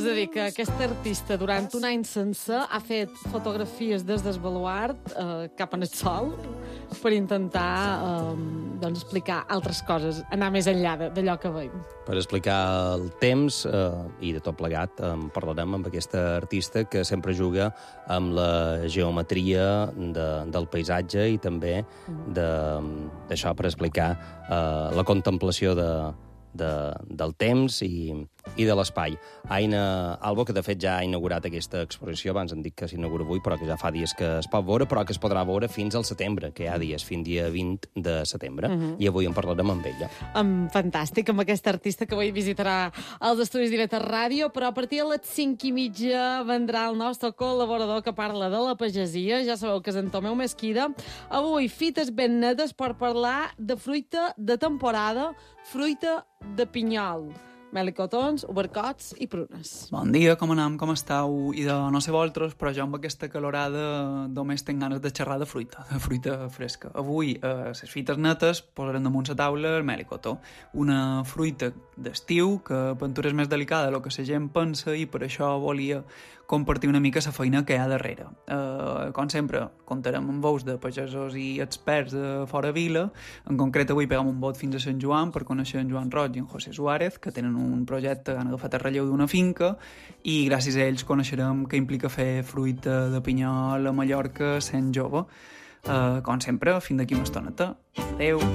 És a dir, que aquesta artista durant un any sencer ha fet fotografies des del baluart cap en el sol per intentar explicar altres coses, anar més enllà d'allò que veiem. Per explicar el temps i de tot plegat parlarem amb aquesta artista que sempre juga amb la geometria del paisatge i també d'això per explicar la contemplació del temps i de l'espai. Aina Albo, que de fet ja ha inaugurat aquesta exposició, abans hem dit que s'inaugura avui, però que ja fa dies que es pot veure, però que es podrà veure fins al setembre, que hi ha dies, fins dia 20 de setembre, i avui en parlarem amb ella. Fantàstic, amb aquesta artista que avui visitarà els estudis d'Iveta Ràdio, però a partir de les 5:30 vendrà el nostre col·laborador que parla de la pagesia, ja sabeu que és en Tomeu Mesquida. Avui, fites ben netes per parlar de fruita de temporada, fruita de pinyol. Melicotons, obercots i prunes. Bon dia, com anem, com esteu? I de no sé vosaltres, però jo amb aquesta calorada només tinc ganes de xerrar de fruita fresca. Avui, a les fites netes, posarem damunt la taula el melicotó, una fruita d'estiu que per és més delicada del que la gent pensa i per això volia compartir una mica la feina que hi ha darrere. Com sempre, comptarem amb veus de pagesos i experts de fora vila. En concret, avui pegam un bot fins a Sant Joan per conèixer en Joan Roig i en José Suárez, que tenen un projecte que han agafat el relleu d'una finca i gràcies a ells coneixerem què implica fer fruita de pinyol a Mallorca sent jove. Com sempre, fins d'aquí una estoneta. Adéu!